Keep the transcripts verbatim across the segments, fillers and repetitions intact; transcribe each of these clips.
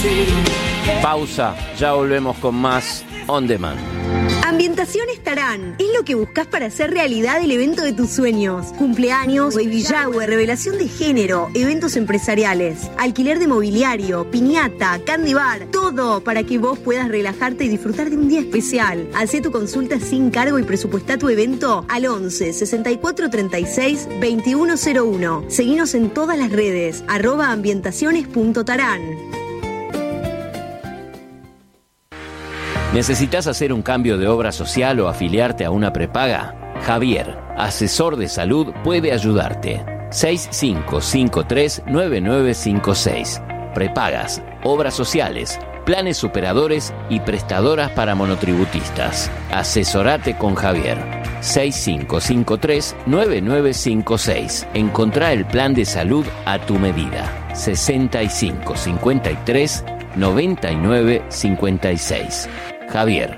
Pausa, ya volvemos con más On Demand. Ambientaciones Tarán es lo que buscas para hacer realidad el evento de tus sueños. Cumpleaños, baby shower, revelación de género, eventos empresariales, alquiler de mobiliario, piñata, candy bar, todo para que vos puedas relajarte y disfrutar de un día especial. Hacé tu consulta sin cargo y presupuestá tu evento al once, sesenta y cuatro, treinta y seis, veintiuno cero uno. Seguinos en todas las redes, arroba ambientaciones punto tarán. ¿Necesitas hacer un cambio de obra social o afiliarte a una prepaga? Javier, asesor de salud, puede ayudarte. seis cinco cinco tres, nueve nueve cinco seis. Prepagas, obras sociales, planes superadores y prestadoras para monotributistas. Asesorate con Javier. seis cinco cinco tres, nueve nueve cinco seis. Encontrá el plan de salud a tu medida. sesenta y cinco cincuenta y tres, noventa y nueve cincuenta y seis. Javier.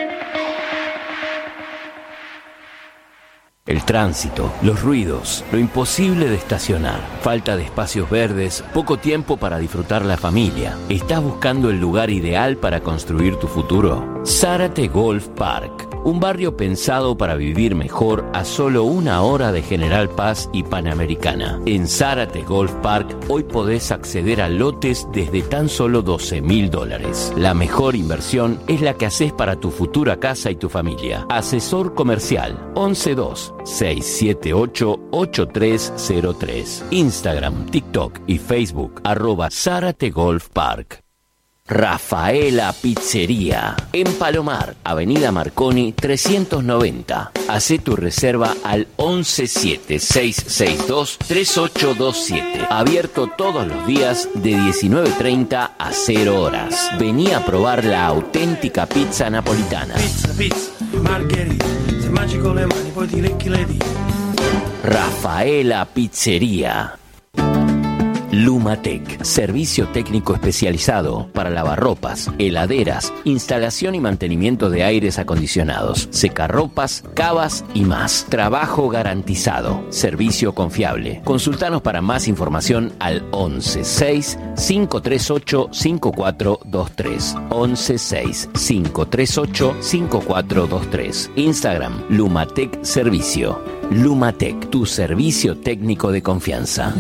El tránsito, los ruidos, lo imposible de estacionar, falta de espacios verdes, poco tiempo para disfrutar la familia. ¿Estás buscando el lugar ideal para construir tu futuro? Zárate Golf Park, un barrio pensado para vivir mejor a solo una hora de General Paz y Panamericana. En Zárate Golf Park hoy podés acceder a lotes desde tan solo doce mil dólares. La mejor inversión es la que haces para tu futura casa y tu familia. Asesor comercial once dos, seis siete ocho, ocho tres cero tres. Instagram, TikTok y Facebook arroba Zárate Golf Park. Rafaela Pizzería, en Palomar, Avenida Marconi trescientos noventa. Hacé tu reserva al once siete seis seis dos, tres ocho dos siete. Abierto todos los días de diecinueve treinta a cero horas. Vení a probar la auténtica pizza napolitana. Pizza, pizza, margherita. Se mangi con le mani, poi ti lecchi le dita. Rafaela Pizzería. Lumatec, servicio técnico especializado para lavarropas, heladeras, instalación y mantenimiento de aires acondicionados, secarropas, cavas y más. Trabajo garantizado, servicio confiable. Consultanos para más información al once seis, cinco tres ocho, cinco cuatro dos tres. once seis, cinco tres ocho, cinco cuatro dos tres. Instagram, Lumatec Servicio. Lumatec, tu servicio técnico de confianza.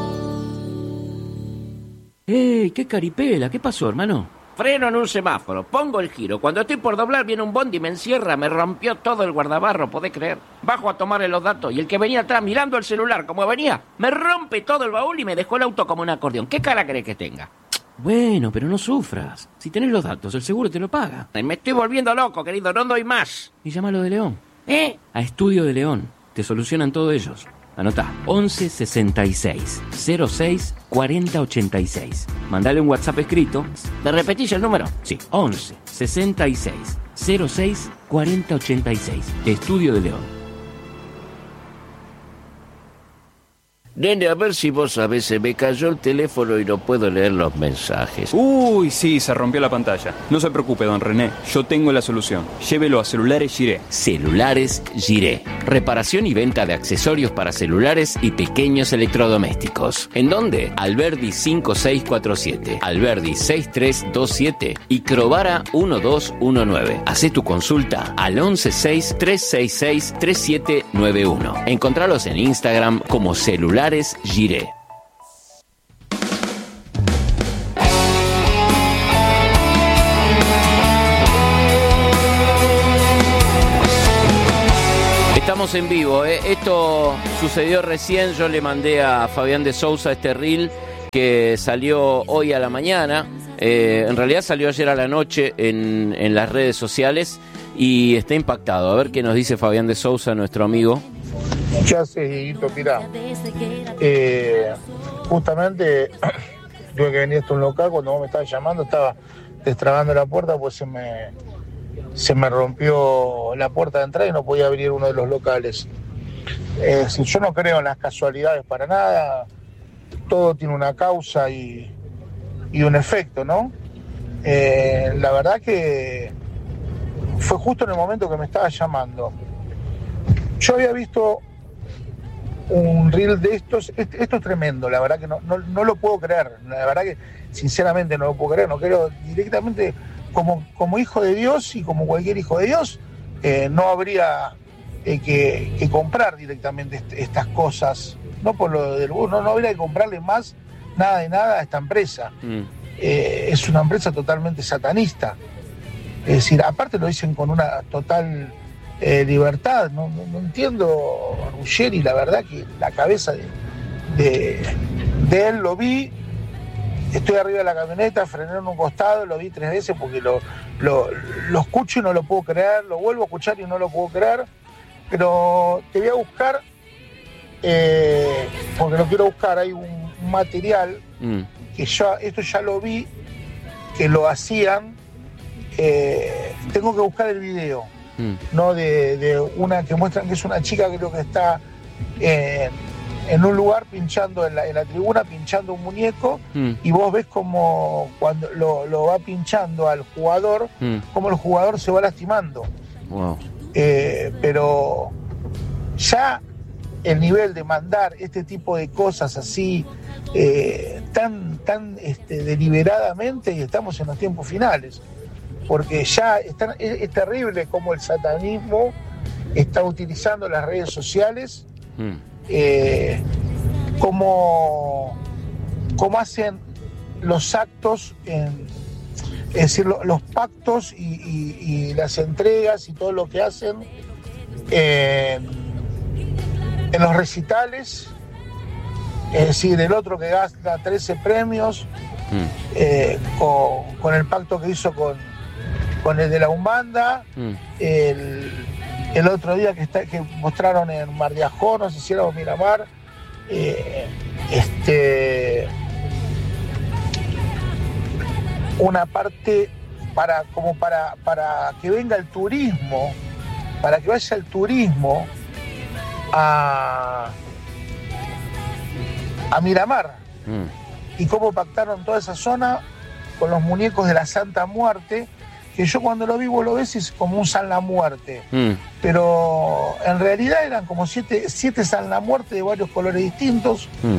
¡Ey! ¡Qué caripela! ¿Qué pasó, hermano? Freno en un semáforo, pongo el giro. Cuando estoy por doblar viene un bondi y me encierra. Me rompió todo el guardabarro, ¿podés creer? Bajo a tomarle los datos y el que venía atrás mirando el celular como venía, me rompe todo el baúl y me dejó el auto como un acordeón. ¿Qué cara crees que tenga? Bueno, pero no sufras. Si tenés los datos, el seguro te lo paga. Me estoy volviendo loco, querido, no doy más. Y llámalo de León. ¿Eh? A Estudio de León. Te solucionan todo ellos. Anotá, once sesenta y seis, cero seis, cuarenta ochenta y seis. Mandale un WhatsApp escrito. ¿Me repetís el número? Sí, once sesenta y seis, cero seis, cuarenta ochenta y seis. Estudio de León. Nene, a ver si vos sabés, se me cayó el teléfono y no puedo leer los mensajes. Uy, sí, se rompió la pantalla. No se preocupe, don René, yo tengo la solución. Llévelo a Celulares Giré. Celulares Giré. Reparación y venta de accesorios para celulares y pequeños electrodomésticos. ¿En dónde? Alberdi cinco seis cuatro siete, Alberdi seis tres dos siete y Crovara uno dos uno nueve. Hacé tu consulta al once seis, tres seis seis, tres siete nueve uno. Encontralos en Instagram como Celulares Giré. Estamos en vivo, ¿eh? Esto sucedió recién. Yo le mandé a Fabián de Sousa este reel que salió hoy a la mañana. Eh, en realidad salió ayer a la noche en, en las redes sociales y está impactado. A ver qué nos dice Fabián de Sousa, nuestro amigo. ¿Qué haces, Dieguito? Mirá, eh, justamente tuve que venir hasta un local. Cuando vos me estabas llamando estaba destrabando la puerta, pues se me, se me rompió la puerta de entrada y no podía abrir uno de los locales. Eh, si yo no creo en las casualidades para nada, todo tiene una causa y, y un efecto, ¿no? Eh, la verdad que fue justo en el momento que me estaba llamando. Yo había visto un reel de estos. Este, esto es tremendo, la verdad que no, no, no lo puedo creer, la verdad que sinceramente no lo puedo creer, no creo directamente, como, como hijo de Dios y como cualquier hijo de Dios, eh, no habría eh, que, que comprar directamente est- estas cosas, no por lo del no, no habría que comprarle más nada de nada a esta empresa. Mm. Eh, es una empresa totalmente satanista. Es decir, aparte lo dicen con una total eh, libertad. No, no, no entiendo a Ruggeri, la verdad que la cabeza de, de, de él lo vi. Estoy arriba de la camioneta, frené en un costado, lo vi tres veces porque lo, lo, lo escucho y no lo puedo creer, lo vuelvo a escuchar y no lo puedo creer. Pero te voy a buscar, eh, porque lo quiero buscar, hay un, un material mm. que yo, esto ya lo vi, que lo hacían. Eh, tengo que buscar el video, mm. ¿no? De, de una que muestran que es una chica, creo que está en, en un lugar pinchando en la, en la tribuna, pinchando un muñeco, mm. y vos ves como cuando lo, lo va pinchando al jugador, mm. como el jugador se va lastimando. Wow. Eh, pero ya el nivel de mandar este tipo de cosas así eh, tan, tan este, deliberadamente, y estamos en los tiempos finales. Porque ya está, es, es terrible cómo el satanismo está utilizando las redes sociales, mm. eh, cómo, cómo hacen los actos, en, es decir, lo, los pactos y, y, y las entregas y todo lo que hacen en, en los recitales, es decir, el otro que gasta trece premios, mm. eh, con, con el pacto que hizo con con el de la Umbanda, mm. el, el otro día que, está, que mostraron en Mar de Ajó, no sé si era Miramar, eh, este, una parte para, como para, para que venga el turismo, para que vaya el turismo a, a Miramar, mm. y cómo pactaron toda esa zona con los muñecos de la Santa Muerte, que yo cuando lo vi, vos lo ves, es como un San la Muerte, mm. pero en realidad eran como siete, siete San la Muerte de varios colores distintos. Mm.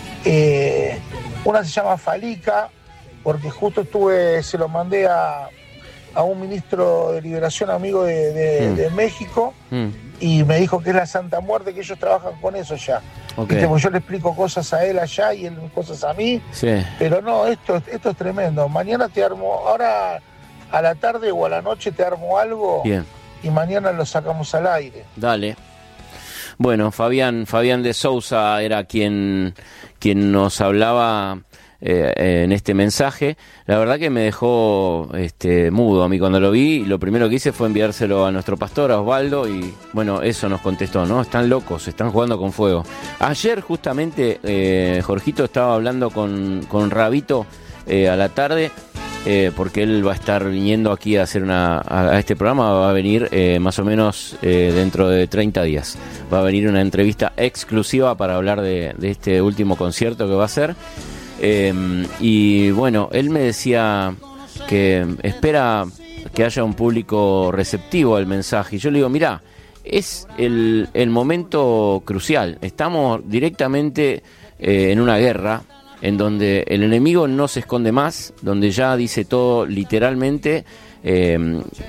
Eh, una se llama Falica, porque justo estuve, se lo mandé a, a un ministro de Liberación amigo de, de, mm. de México, mm. y me dijo que es la Santa Muerte, que ellos trabajan con eso ya. Okay. ¿Viste? Pues yo le explico cosas a él allá y él cosas a mí, sí. Pero no, esto, esto es tremendo. Mañana te armo, ahora a la tarde o a la noche te armo algo. Bien. Y mañana lo sacamos al aire. Dale. Bueno, Fabián, Fabián de Sousa era quien, quien nos hablaba eh, en este mensaje. La verdad que me dejó este, mudo a mí cuando lo vi. Lo primero que hice fue enviárselo a nuestro pastor, a Osvaldo, y bueno, eso nos contestó, ¿no? Están locos, están jugando con fuego. Ayer justamente eh, Jorgito estaba hablando con, con Rabito eh, a la tarde, Eh, porque él va a estar viniendo aquí a hacer una a, a este programa, va a venir eh, más o menos eh, dentro de treinta días. Va a venir una entrevista exclusiva para hablar de, de este último concierto que va a hacer. Eh, y bueno, él me decía que espera que haya un público receptivo al mensaje. Y yo le digo, mirá, es el, el momento crucial. Estamos directamente eh, en una guerra en donde el enemigo no se esconde más, donde ya dice todo literalmente, eh,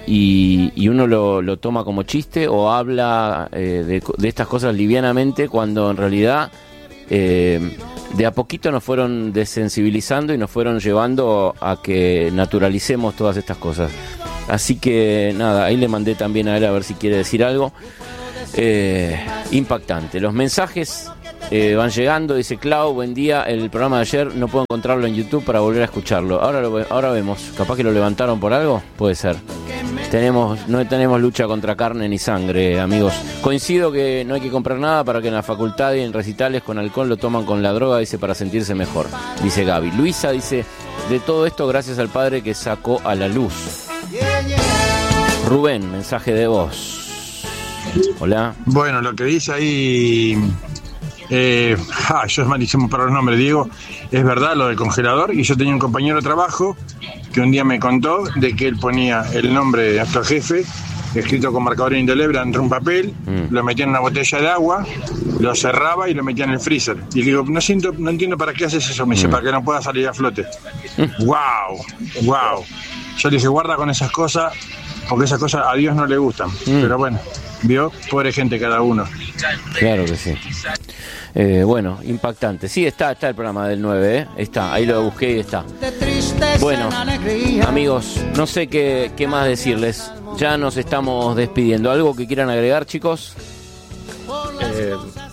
y, y uno lo, lo toma como chiste o habla eh, de, de estas cosas livianamente, cuando en realidad eh, de a poquito nos fueron desensibilizando y nos fueron llevando a que naturalicemos todas estas cosas. Así que nada, ahí le mandé también a él a ver si quiere decir algo. Eh, impactante. Los mensajes eh, van llegando. Dice Clau, buen día, el programa de ayer no puedo encontrarlo en YouTube para volver a escucharlo. Ahora lo, ahora vemos, capaz que lo levantaron por algo, puede ser. Tenemos, no tenemos lucha contra carne ni sangre, amigos. Coincido que no hay que comprar nada, para que en la facultad y en recitales con alcohol lo toman con la droga, dice, para sentirse mejor, dice Gaby. Luisa dice, de todo esto gracias al padre que sacó a la luz. Rubén, mensaje de voz. Hola. Bueno, lo que dice ahí, eh, ah, yo es malísimo para los nombres, Diego, es verdad lo del congelador. Y yo tenía un compañero de trabajo que un día me contó de que él ponía el nombre de nuestro jefe escrito con marcador indeleble entre un papel, Mm. lo metía en una botella de agua, lo cerraba y lo metía en el freezer. Y le digo, no siento, no entiendo para qué haces eso. Me dice, para que no pueda salir a flote. ¡Wow! ¡Wow! Yo le dije, guarda con esas cosas, porque esas cosas a Dios no le gustan. Mm. Pero bueno, vio, pobre gente cada uno. Claro que sí. Eh, bueno, impactante. Sí, está, está el programa del nueve, ¿eh? Está, ahí lo busqué y está. Bueno, amigos, no sé qué, qué más decirles. Ya nos estamos despidiendo. ¿Algo que quieran agregar, chicos? Eh,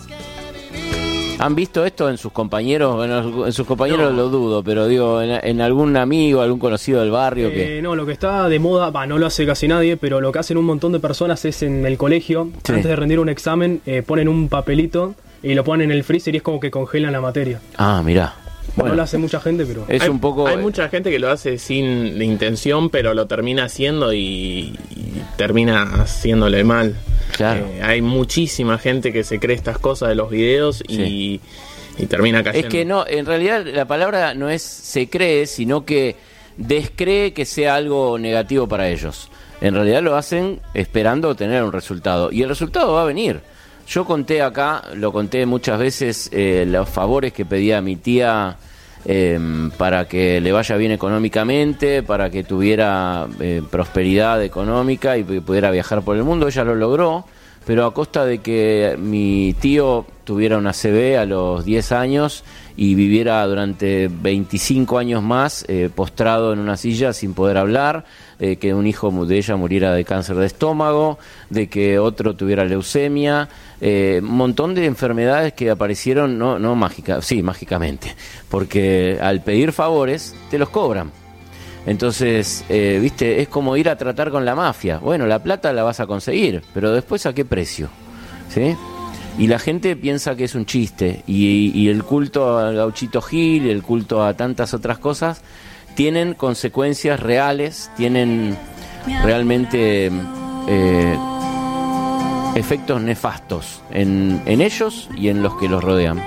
¿Han visto esto en sus compañeros? Bueno, en sus compañeros no. Lo dudo, pero digo, en, en algún amigo, algún conocido del barrio. Eh, que No, lo que está de moda, bah, no lo hace casi nadie, pero lo que hacen un montón de personas es en el colegio, Sí. antes de rendir un examen, eh, ponen un papelito y lo ponen en el freezer y es como que congelan la materia. Ah, mirá. Bueno, no lo hace mucha gente, pero... es hay, un poco... hay mucha gente que lo hace sin intención, pero lo termina haciendo y, y termina haciéndole mal. Claro. Eh, hay muchísima gente que se cree estas cosas de los videos y, Sí. y termina cayendo. Es que no, en realidad la palabra no es se cree, sino que descree que sea algo negativo para ellos. En realidad lo hacen esperando tener un resultado. Y el resultado va a venir. Yo conté acá, lo conté muchas veces, eh, los favores que pedía mi tía eh, para que le vaya bien económicamente, para que tuviera eh, prosperidad económica y pudiera viajar por el mundo. Ella lo logró, pero a costa de que mi tío tuviera una C B a los diez años y viviera durante veinticinco años más eh, postrado en una silla sin poder hablar, eh, que un hijo de ella muriera de cáncer de estómago, de que otro tuviera leucemia, eh, un montón de enfermedades que aparecieron, no, no mágica, sí, mágicamente, porque al pedir favores te los cobran. Entonces, eh, viste, es como ir a tratar con la mafia. Bueno, la plata la vas a conseguir, pero después ¿a qué precio? ¿Sí? Y la gente piensa que es un chiste. Y, y el culto al Gauchito Gil, el culto a tantas otras cosas, tienen consecuencias reales, tienen realmente eh, efectos nefastos en, en ellos y en los que los rodean.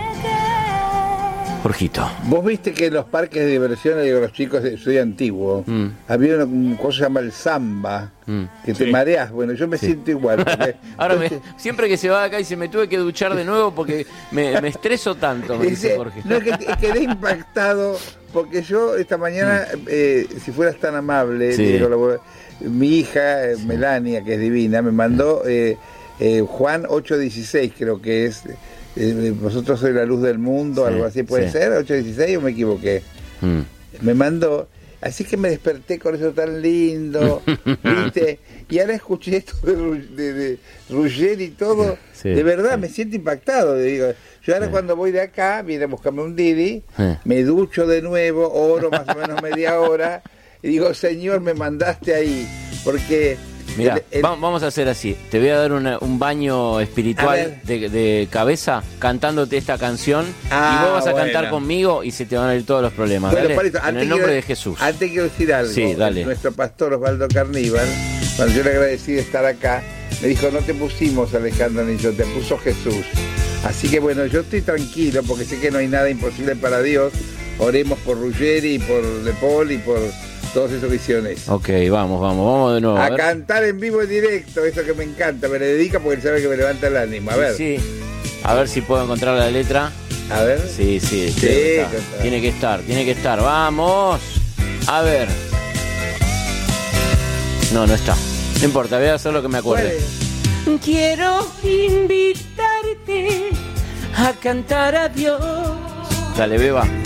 Jorgito. Vos viste que en los parques de diversiones, digo, los chicos, soy antiguo, Mm. había una, una cosa que se llama el samba, Mm. que te Sí. mareas. Bueno, yo me Sí. siento igual. porque- Ahora, me, entonces, siempre que se va de acá y se me tuve que duchar de nuevo porque me, me estreso tanto, me dice dice, Jorge. no, es que te- quedé impactado porque yo esta mañana, eh, si fueras tan amable, Sí. digo, lo- mi hija, eh, Melania, que es divina, me mandó eh, eh, Juan ocho dieciséis, creo que es, eh, vosotros sois la luz del mundo, Sí, algo así, ¿puede sí. ser? ¿ocho dieciséis o me equivoqué? Mm. Me mandó, así que me desperté con eso tan lindo, ¿viste? Y ahora escuché esto de, Ru- de, de Ruggeri y todo, Sí, de verdad sí. me siento impactado. Digo, yo ahora Sí. cuando voy de acá, viene a buscarme un Didi, Sí. me ducho de nuevo, oro más o menos media hora, y digo, Señor, me mandaste ahí, porque... Mirá, el- el- va- vamos a hacer así. Te voy a dar una- un baño A espiritual ver. de, de cabeza cantándote esta canción Ah, y vos vas a cantar bueno. conmigo y se te van a ir todos los problemas. Bueno, Dale, Palito, en antes el nombre quiero- de Jesús. Antes quiero decir algo. Sí, dale. Nuestro pastor Osvaldo Carníbal, cuando yo le agradecí de estar acá, me dijo, no te pusimos Alejandro ni yo, te puso Jesús. Así que bueno, yo estoy tranquilo porque sé que no hay nada imposible para Dios. Oremos por Ruggeri y por De Paul y por todos esos visiones. Ok, vamos, vamos, vamos de nuevo. A a ver. cantar en vivo en directo, eso que me encanta, me le dedica porque él sabe que me levanta el ánimo. A ver, Sí, a ver si puedo encontrar la letra. a ver. Sí, sí, Sí, tiene que estar, cantá. tiene que estar, tiene que estar. Vamos. A ver. No, no está. No importa, voy a hacer lo que me acuerde. Quiero invitarte a cantar a Dios. Dale, beba.